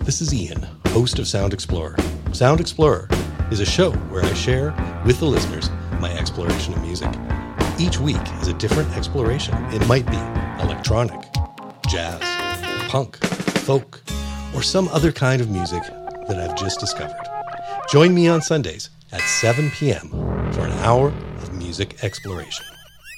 This is Ian, host of Sound Explorer. Sound Explorer is a show where I share with the listeners my exploration of music. Each week is a different exploration. It might be electronic, jazz, punk, folk, or some other kind of music that I've just discovered. Join me on Sundays at 7 p.m. for an hour of music exploration.